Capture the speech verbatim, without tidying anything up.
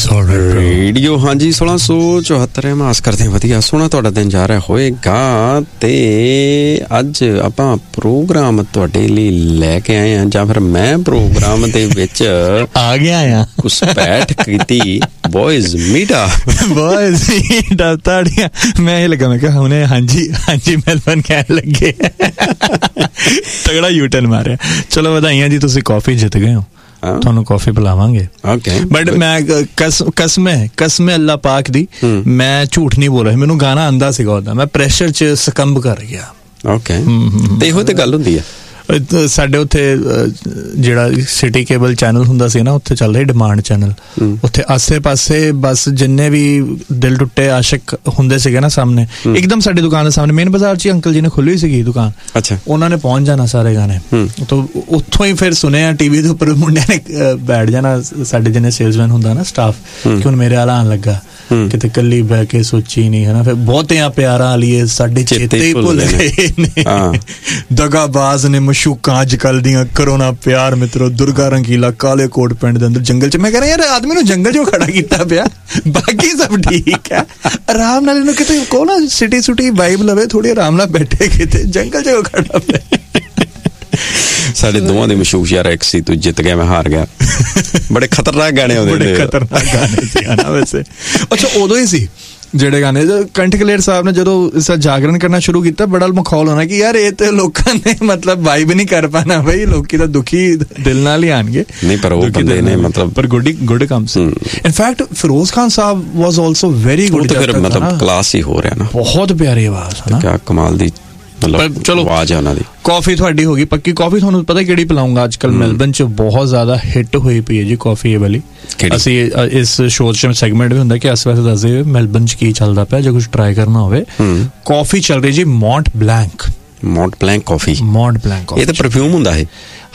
Radio ਹਾਂਜੀ सोलह सौ चौहत्तर ਮਾਸ ਕਰਦੇ ਵਧੀਆ ਸੋਹਣਾ ਤੁਹਾਡਾ ਦਿਨ ਜਾ ਰਿਹਾ ਹੋਏਗਾ। ਤੇ ਅੱਜ ਆਪਾਂ ਪ੍ਰੋਗਰਾਮ ਤੁਹਾਡੇ ਲਈ ਲੈ ਕੇ ਆਏ ਹਾਂ, ਜਾਂ ਫਿਰ ਮੈਂ ਪ੍ਰੋਗਰਾਮ ਦੇ ਵਿੱਚ ਆ ਗਿਆ ਆ ਘੁਸਪੈਠ ਕੀਤੀ। ਬॉयਜ਼ ਮੀਟਾ ਬॉयਜ਼ ਮੀਟਾ ਤਾੜੀਆਂ। ਮੈਂ ਇਹ ਲੱਗਾ, ਮੈਂ ਕਿਹਾ ਹੁਣੇ ਹਾਂਜੀ ਹਾਂਜੀ ਮੈਲਬਨ ਕਹਿਣ ਲੱਗੇ, ਤਗੜਾ ਯੂਟਰਨ ਮਾਰਿਆ। ਚਲੋ ਵਧਾਈਆਂ ਜੀ, ਤੁਸੀਂ ਕਾਫੀ ਜਿੱਤ ਗਏ ਹੋ, ਤੁਹਾਨੂੰ ਕਾਫੀ ਪਿਲਾਵਾਂਗੇ। ਬਟ ਮੈਂ ਕਸਮ ਹੈ ਕਸਮ ਹੈ ਅੱਲਾ ਪਾਕ ਦੀ, ਮੈਂ ਝੂਠ ਨਹੀਂ ਬੋਲ ਰਿਹਾ, ਮੈਨੂੰ ਗਾਣਾ ਆਂਦਾ ਸੀਗਾ ਉਹਦਾ, ਮੈਂ ਪ੍ਰੈਸ਼ਰ ਚ ਸਕੰਬ ਕਰ ਗਿਆ। ਓਕੇ, ਤੇ ਇਹੋ ਤੇ ਗੱਲ ਹੁੰਦੀ ਆ। ਸਾਡੇ ਉੱਥੇ ਜਿਹੜਾ ਸਿਟੀ ਕੇਬਲ ਚੈਨਲ ਹੁੰਦਾ ਸੀ ਨਾ, ਉੱਥੇ ਚੱਲ ਰਿਹਾ ਡਿਮਾਂਡ ਚੈਨਲ, ਉੱਥੇ ਆਸੇ ਪਾਸੇ ਬਸ ਜਿੰਨੇ ਵੀ ਦਿਲ ਟੁੱਟੇ ਆਸ਼ਿਕ ਹੁੰਦੇ ਸੀਗੇ ਨਾ ਸਾਹਮਣੇ, ਇੱਕਦਮ ਸਾਡੀ ਦੁਕਾਨ ਦੇ ਸਾਹਮਣੇ ਮੇਨ ਬਾਜ਼ਾਰ 'ਚ ਅੰਕਲ ਜੀ ਨੇ ਖੋਲੀ ਸੀਗੀ ਦੁਕਾਨ, ਅੱਛਾ ਉਹਨਾਂ ਨੇ ਪਹੁੰਚ ਜਾਣਾ ਸਾਰੇ ਗਾਣੇ, ਤਾਂ ਉੱਥੋਂ ਹੀ ਫਿਰ ਸੁਣਿਆ ਟੀਵੀ ਦੇ ਉੱਪਰ, ਮੁੰਡਿਆਂ ਨੇ ਬੈਠ ਜਾਣਾ, ਸਾਡੇ ਜਿੰਨੇ ਸੇਲਸਮੈਨ ਹੁੰਦਾ ਨਾ ਸਟਾਫ, ਕਿ ਹੁਣ ਮੇਰੇ ਵਾਲਾ ਆਉਣ ਲੱਗਾ, ਕਿਤੇ ਕੱਲੀ ਬਹਿ ਕੇ ਸੋਚੀ ਨਹੀਂ ਹੈ ਨਾ, ਫਿਰ ਬਹੁਤਿਆਂ ਪਿਆਰਾਂ ਵਾਲੀਏ ਸਾਡੇ ਚੇਤੇ ਹੀ ਭੁੱਲ ਗਏ ਨੇ, ਦਗਾਬਾਜ਼ ਨੇ ਮਸ਼ੂਕਾਂ ਅੱਜ ਕੱਲ ਦੀਆਂ, ਕਰੋ ਨਾ ਪਿਆਰ ਮਿੱਤਰੋ, ਦੁਰਗਾ ਰੰਗੀਲਾ ਕਾਲੇ ਕੋਟ ਪਿੰਡ ਦੇ ਅੰਦਰ ਜੰਗਲ ਚ। ਮੈਂ ਕਹਿ ਰਿਹਾ ਯਾਰ ਆਦਮੀ ਨੂੰ ਜੰਗਲ ਚੋਂ ਖੜਾ ਕੀਤਾ ਪਿਆ, ਬਾਕੀ ਸਭ ਠੀਕ ਹੈ, ਆਰਾਮ ਨਾਲ ਇਹਨੂੰ ਕਿਤੇ ਕਹੋ ਨਾ ਸਿਟੀ ਸੁਟੀ ਵਾਈਬ ਲਵੇ, ਥੋੜੀ ਆਰਾਮ ਨਾਲ ਬੈਠੇ, ਕਿਤੇ ਜੰਗਲ ਚੋਂ ਖੜਾ ਪਿਆ। ਸਾਡੇ ਦੋਵਾਂ ਦੇ ਮਸ਼ੂਕ ਯਾਰ ਇੱਕ ਸੀ, ਤੂੰ ਜਿੱਤ ਗਿਆ ਮੈਂ ਹਾਰ ਗਿਆ। ਬੜੇ ਖਤਰਨਾਕ ਗਾਣੇ ਆਉਂਦੇ, ਬੜੇ ਖਤਰਨਾਕ ਗਾਣੇ ਸੀ ਨਾ ਵੈਸੇ। ਅੱਛਾ ਉਦੋਂ ਹੀ ਸੀ ਜਿਹੜੇ ਗਾਣੇ, ਕੰਠ ਕਲੇਰ ਸਾਹਿਬ ਨੇ ਜਦੋਂ ਇਸ ਦਾ ਜਾਗਰਣ ਕਰਨਾ ਸ਼ੁਰੂ ਕੀਤਾ, ਬੜਾ ਮਖੌਲ ਹੋਣਾ ਕਿ ਯਾਰ ਇਹ ਤੇ ਲੋਕਾਂ ਨੇ ਮਤਲਬ ਵਾਈਬ ਨਹੀਂ ਕਰ ਪਾਣਾ ਬਈ, ਲੋਕੀ ਤਾਂ ਦੁਖੀ ਦਿਲ ਨਾਲ ਹੀ ਆਣਗੇ। ਨਹੀਂ ਪਰ ਉਹ ਬੰਦੇ ਨੇ ਮਤਲਬ ਪਰ ਗੁੱਡ ਗੁੱਡ ਕੰਮ ਸੀ। ਇਨਫੈਕਟ ਫਿਰੋਜ਼ ਖਾਨ ਸਾਹਿਬ ਵਾਸ ਆਲਸੋ ਵੈਰੀ ਗੁੱਡ, ਮਤਲਬ ਕਲਾਸ ਹੀ ਹੋ ਰਿਹਾ ਨਾ, ਬਹੁਤ ਪਿਆਰੀ ਆਵਾਜ਼ ਹੈ ਨਾ, ਕਿਆ ਕਮਾਲ ਦੀ ਮਤਲਬ ਚਲੋ ਆਵਾਜ਼ ਹੈ ਉਹਨਾਂ ਦੀ। ਕਾਫੀ ਤੁਹਾਡੀ ਹੋ ਗਈ ਪੱਕੀ ਕਾਫੀ, ਤੁਹਾਨੂੰ ਪਤਾ ਕਿਹੜੀ ਪਿਲਾਉਂਗਾ ਅੱਜ ਕੱਲ ਮੈਲਬਨ ਚ ਬਹੁਤ ਜ਼ਿਆਦਾ ਹਿੱਟ ਹੋਈ ਪਈ ਹੈ ਜੀ ਕਾਫੀ ਇਹ ਵਾਲੀ। ਅਸੀਂ ਇਸ ਸ਼ੋਅ ਚ ਸੈਗਮੈਂਟ ਵੀ ਹੁੰਦਾ ਕਿ ਇਸ ਵੈਸੇ ਦੱਸਦੇ ਮੈਲਬਨ ਚ ਕੀ ਚੱਲਦਾ ਪਿਆ, ਜੇ ਕੁਝ ਟਰਾਈ ਕਰਨਾ ਹੋਵੇ। ਕਾਫੀ ਚੱਲ ਰਹੀ ਜੀ ਮੌਂਟ ਬਲੈਂਕ, ਮੌਂਟ ਬਲੈਂਕ ਕਾਫੀ, ਮੌਂਟ ਬਲੈਂਕ। ਇਹ ਤਾਂ ਪਰਫਿਊਮ ਹੁੰਦਾ ਹੈ।